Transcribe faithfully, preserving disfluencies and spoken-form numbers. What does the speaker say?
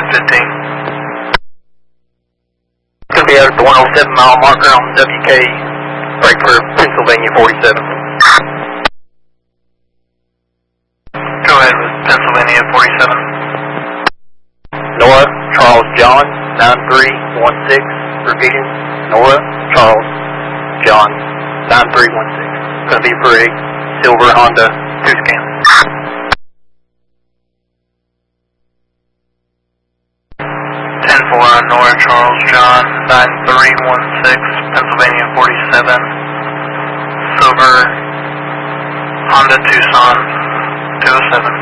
ten fifteen. Going to be out at the one oh seven mile marker on W K, break for Pennsylvania forty-seven. Go ahead with Pennsylvania forty-seven. Nora, Charles John, nine three one six, repeating. Nora, Charles John, nine three one six. Going to be for a silver Honda two scan. ten four, Nora, Charles John, nine three one six, Pennsylvania forty-seven. Silver Honda Tucson two oh seven.